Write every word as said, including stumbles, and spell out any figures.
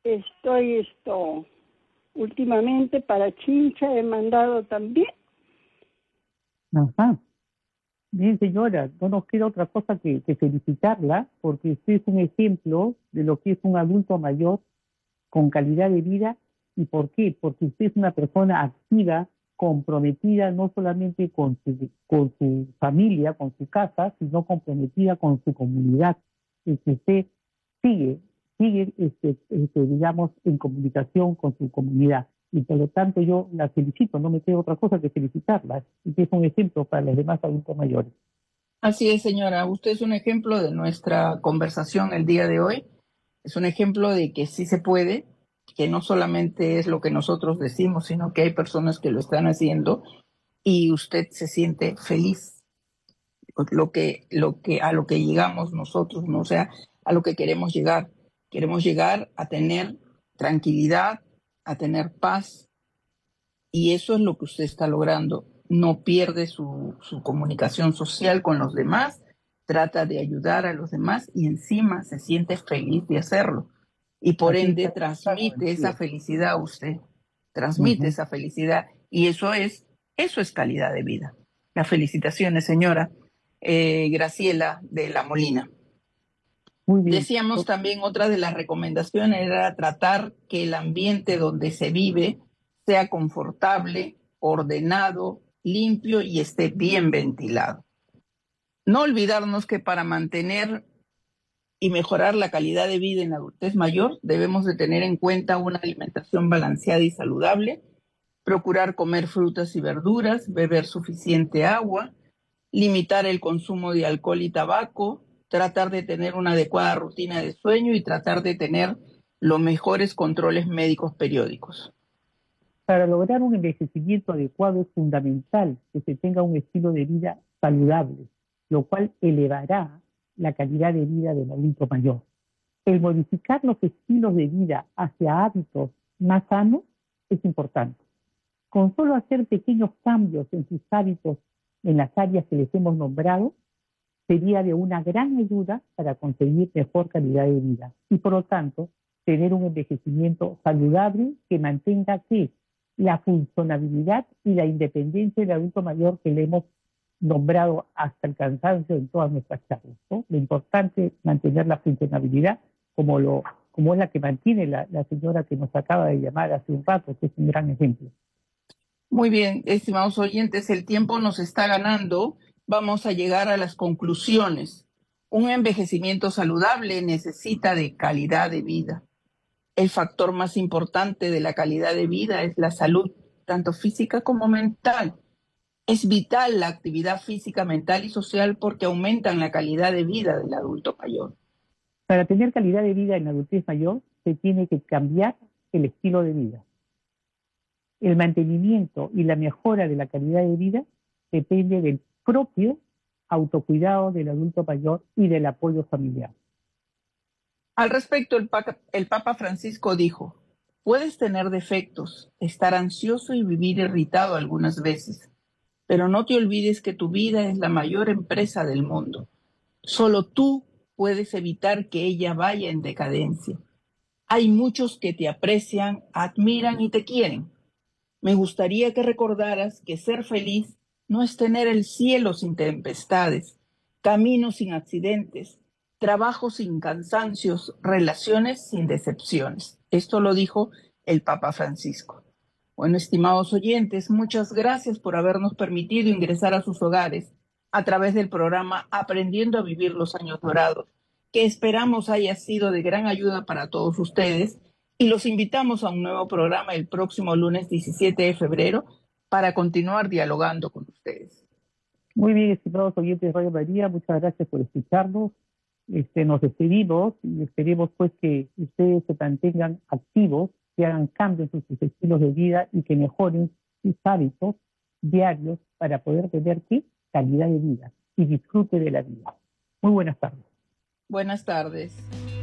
estoy esto últimamente para Chincha, he mandado también. Ajá. Bien, señora, no nos queda otra cosa que, que felicitarla, porque usted es un ejemplo de lo que es un adulto mayor con calidad de vida. ¿Y por qué? Porque usted es una persona activa, comprometida no solamente con su, con su familia, con su casa, sino comprometida con su comunidad. Y que usted sigue, sigue, este, este, digamos, en comunicación con su comunidad. Y por lo tanto yo la felicito, no me queda otra cosa que felicitarla. Y que es un ejemplo para los demás adultos mayores. Así es, señora. Usted es un ejemplo de nuestra conversación el día de hoy. Es un ejemplo de que sí se puede, que no solamente es lo que nosotros decimos, sino que hay personas que lo están haciendo y usted se siente feliz. Lo que, lo que, a lo que llegamos nosotros, ¿no? O sea, a lo que queremos llegar. Queremos llegar a tener tranquilidad, a tener paz, y eso es lo que usted está logrando. No pierde su, su comunicación social con los demás, trata de ayudar a los demás y encima se siente feliz de hacerlo. Y por Así ende está. transmite esa felicidad a usted, transmite Uh-huh. esa felicidad, y eso es, eso es calidad de vida. Las felicitaciones, señora eh, Graciela de la Molina. Muy bien. Decíamos también, otra de las recomendaciones era tratar que el ambiente donde se vive sea confortable, ordenado, limpio y esté bien ventilado. No olvidarnos que para mantener y mejorar la calidad de vida en la adultez mayor debemos de tener en cuenta una alimentación balanceada y saludable, procurar comer frutas y verduras, beber suficiente agua, limitar el consumo de alcohol y tabaco, tratar de tener una adecuada rutina de sueño y tratar de tener los mejores controles médicos periódicos. Para lograr un envejecimiento adecuado es fundamental que se tenga un estilo de vida saludable, lo cual elevará la calidad de vida del adulto mayor. El modificar los estilos de vida hacia hábitos más sanos es importante. Con solo hacer pequeños cambios en sus hábitos en las áreas que les hemos nombrado, sería de una gran ayuda para conseguir mejor calidad de vida y, por lo tanto, tener un envejecimiento saludable que mantenga que la funcionabilidad y la independencia del adulto mayor que le hemos nombrado hasta el cansancio en todas nuestras charlas, ¿no? Lo importante es mantener la funcionabilidad como, lo, como es la que mantiene la, la señora que nos acaba de llamar hace un rato, que es un gran ejemplo. Muy bien, estimados oyentes, el tiempo nos está ganando. Vamos a llegar a las conclusiones. Un envejecimiento saludable necesita de calidad de vida. El factor más importante de la calidad de vida es la salud, tanto física como mental. Es vital la actividad física, mental y social porque aumentan la calidad de vida del adulto mayor. Para tener calidad de vida en la adultez mayor, se tiene que cambiar el estilo de vida. El mantenimiento y la mejora de la calidad de vida depende del propio autocuidado del adulto mayor y del apoyo familiar. Al respecto, el, pa el Papa Francisco dijo: puedes tener defectos, estar ansioso y vivir irritado algunas veces, pero no te olvides que tu vida es la mayor empresa del mundo. Solo tú puedes evitar que ella vaya en decadencia. Hay muchos que te aprecian, admiran y te quieren. Me gustaría que recordaras que ser feliz no es tener el cielo sin tempestades, caminos sin accidentes, trabajo sin cansancios, relaciones sin decepciones. Esto lo dijo el Papa Francisco. Bueno, estimados oyentes, muchas gracias por habernos permitido ingresar a sus hogares a través del programa Aprendiendo a Vivir los Años Dorados, que esperamos haya sido de gran ayuda para todos ustedes, y los invitamos a un nuevo programa el próximo lunes diecisiete de febrero para continuar dialogando con ustedes. Muy bien, estimados oyentes de Radio María, muchas gracias por escucharnos. Este, nos despedimos y esperemos pues que ustedes se mantengan activos, que hagan cambios en sus estilos de vida y que mejoren sus hábitos diarios para poder tener ¿qué? Calidad de vida y disfrute de la vida. Muy buenas tardes. Buenas tardes.